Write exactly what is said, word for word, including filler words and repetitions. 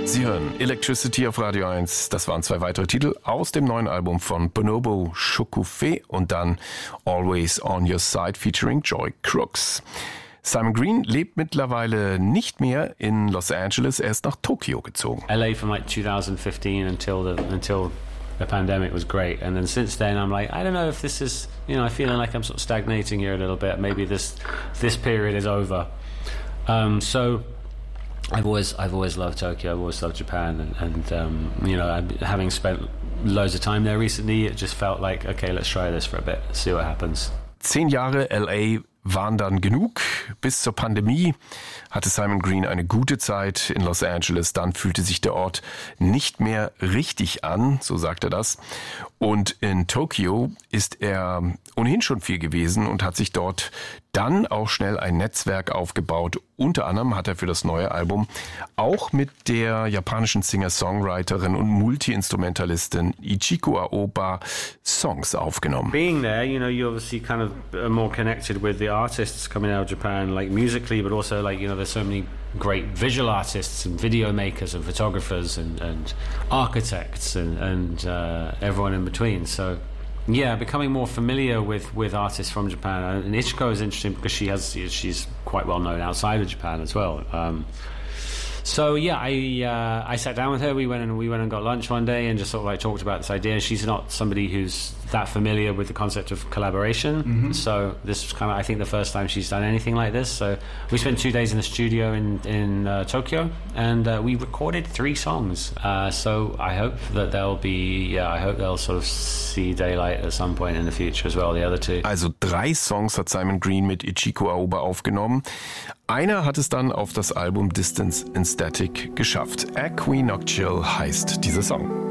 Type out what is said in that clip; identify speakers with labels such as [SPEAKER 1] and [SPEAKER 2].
[SPEAKER 1] Sie hören Electricity auf Radio eins. Das waren zwei weitere Titel aus dem neuen Album von Bonobo Shokufé und dann Always on Your Side featuring Joy Crooks. Simon Green lebt mittlerweile nicht mehr in Los Angeles, er ist nach Tokio gezogen.
[SPEAKER 2] L A from like twenty fifteen until the until the pandemic was great, and then since then I'm like, I don't know if this is, you know, I'm feeling like I'm sort of stagnating here a little bit. Maybe this this period is over. Um, so I've always I've always loved Tokyo. I've always loved Japan, and, and um, you know, I'm, having spent loads of time there recently, it just felt like, okay, let's try this for a bit, see what happens.
[SPEAKER 1] Zehn Jahre L A waren dann genug. Bis zur Pandemie hatte Simon Green eine gute Zeit in Los Angeles. Dann fühlte sich der Ort nicht mehr richtig an, so sagt er das. Und in Tokio ist er ohnehin schon viel gewesen und hat sich dort dann auch schnell ein Netzwerk aufgebaut. Unter anderem hat er für das neue Album auch mit der japanischen Singer-Songwriterin und Multi-Instrumentalistin Ichiko Aoba Songs aufgenommen.
[SPEAKER 2] Being there, you know, you obviously kind of are more connected with the artists coming out of Japan, like musically, but also like, you know, there's so many great visual artists and video makers and photographers and, and architects and, and uh, everyone in between. So yeah, becoming more familiar with, with artists from Japan. And Ichiko is interesting because she has she's quite well known outside of Japan as well. Um, so yeah, I uh, I sat down with her. We went and we went and got lunch one day and just sort of like talked about this idea. She's not somebody who's that familiar with the concept of collaboration. Mm-hmm. So this was kind of, I think, the first time she's done anything like this. So we spent two days in the studio in in uh, Tokyo, and uh, we recorded three songs. Uh, so I hope that they'll be, yeah, I hope they'll sort of see daylight at some point in the future as well. The other two.
[SPEAKER 1] Also drei Songs hat Simon Green mit Ichiko Aoba aufgenommen. Einer hat es dann auf das Album Distance and Static geschafft. Equinoctial heißt dieser Song.